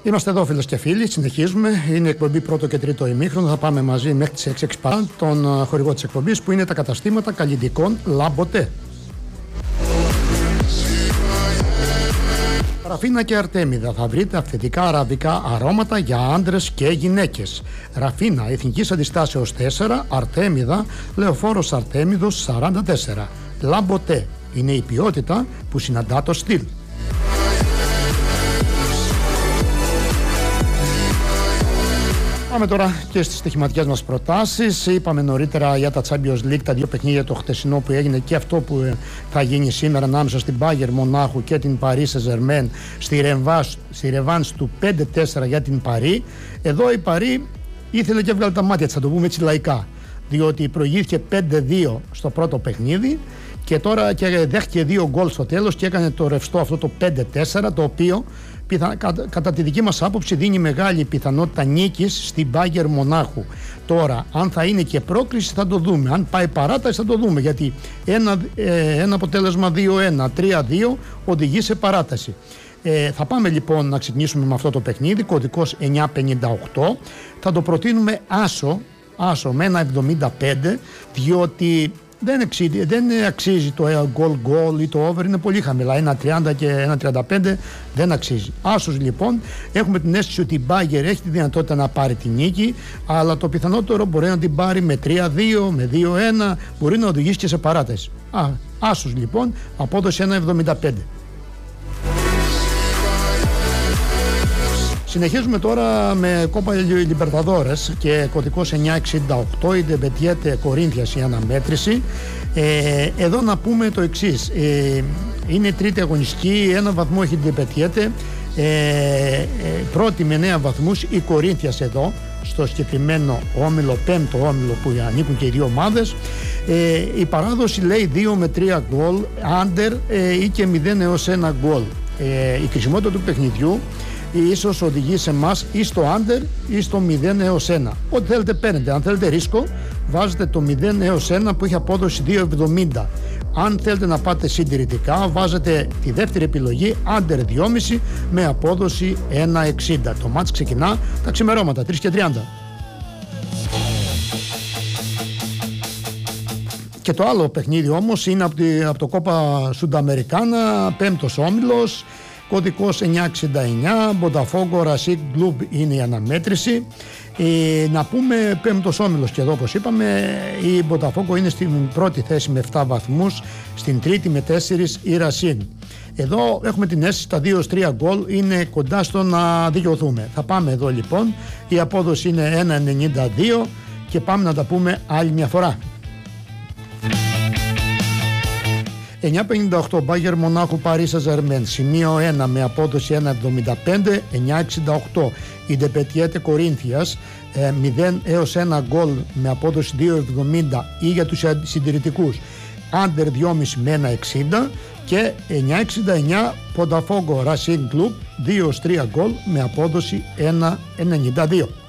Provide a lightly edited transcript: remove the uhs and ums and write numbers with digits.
Είμαστε εδώ, φίλες και φίλοι, συνεχίζουμε. Είναι η εκπομπή πρώτο και τρίτο ημίχρονο. Θα πάμε μαζί μέχρι τις 6 παρά τον χορηγό της εκπομπής, που είναι τα καταστήματα καλλιτικών Λαμποτε. Ραφίνα και Αρτέμιδα. Θα βρείτε αυθεντικά αραβικά αρώματα για άντρες και γυναίκες. Ραφίνα, Εθνικής Αντιστάσεως 4, Αρτέμιδα, Λεωφόρος Αρτέμιδος 44. Λαμποτε, είναι η ποιότητα που συναντά το στυλ. Πάμε τώρα και στις στοιχηματικές μας προτάσεις. Είπαμε νωρίτερα για τα Champions League, τα δύο παιχνίδια, το χτεσινό που έγινε και αυτό που θα γίνει σήμερα ανάμεσα στην Bayern Μονάχου και την Paris Saint-Germain στη ρεβάνς του 5-4 για την Paris. Εδώ η Paris ήθελε και έβγαλε τα μάτια της, θα το πούμε έτσι λαϊκά, διότι προηγήθηκε 5-2 στο πρώτο παιχνίδι και τώρα και δέχτηκε 2 γκολ στο τέλος και έκανε το ρευστό αυτό το 5-4, το οποίο κατά τη δική μας άποψη δίνει μεγάλη πιθανότητα νίκης στην Bayern Μονάχου. Τώρα, αν θα είναι και πρόκριση θα το δούμε, αν πάει παράταση θα το δούμε, γιατί ένα αποτέλεσμα 2-1, 3-2 οδηγεί σε παράταση. Θα πάμε λοιπόν να ξεκινήσουμε με αυτό το παιχνίδι, κωδικός 958, θα το προτείνουμε άσο με 1,75, διότι δεν αξίζει το goal ή το over, είναι πολύ χαμηλά, 1,30 και 1,35 δεν αξίζει. Άσος λοιπόν, έχουμε την αίσθηση ότι η Bayern έχει τη δυνατότητα να πάρει τη νίκη, αλλά το πιθανότερο μπορεί να την πάρει με 3-2, με 2-1, μπορεί να οδηγήσει και σε παράταση. Άσος λοιπόν, απόδοση 1,75. Συνεχίζουμε τώρα με Κόπα Λιμπερταδόρες και κωδικός 968, η Ντεμπετιέτε Κορίνθιας η αναμέτρηση. Εδώ να πούμε το εξής, είναι η τρίτη αγωνιστική, 1 βαθμό έχει η Ντεμπετιέτε, πρώτη με 9 βαθμούς η Κορίνθιας εδώ, στο συγκεκριμένο όμιλο, πέμπτο όμιλο που ανήκουν και οι δύο ομάδες. Η παράδοση λέει 2 με 3 γκολ, άντερ ή και 0 έως 1 γκολ. Η κρισιμότητα του παιχνιδιού ίσως οδηγεί σε εμάς ή στο under ή στο 0 έως 1. Ό,τι θέλετε παίρνετε. Αν θέλετε ρίσκο, βάζετε το 0 έως 1 που έχει απόδοση 2,70. Αν θέλετε να πάτε συντηρητικά, βάζετε τη δεύτερη επιλογή under 2,5 με απόδοση 1,60. Το μάτς ξεκινά τα ξημερώματα, 3:30. Και το άλλο παιχνίδι όμως είναι από το Κόπα Σουνταμερικάνα, πέμπτος όμιλος, κωδικός 969, Μποταφόγκο Ρασίκ Κλουμπ είναι η αναμέτρηση. Να πούμε πέμπτος όμιλος και εδώ, όπως είπαμε, η Μποταφόγκο είναι στην πρώτη θέση με 7 βαθμούς, στην τρίτη με 4 η Ρασίκ. Εδώ έχουμε την αίσθηση τα 2-3 γκολ είναι κοντά στο να δικαιωθούμε. Θα πάμε εδώ λοιπόν, η απόδοση είναι 1,92 και πάμε να τα πούμε άλλη μια φορά. 958 Bayern Μονάχου Paris Saint-Germain, σημείο 1 με απόδοση 1,75, 968 η Ντεμπετιέτε Κορίνθιας, 0 έως 1 γκολ με απόδοση 2,70 ή για τους συντηρητικούς under 2,5 με 1,60 και 969 Πονταφόγκο Racing Club 2-3 γκολ με απόδοση 1,92.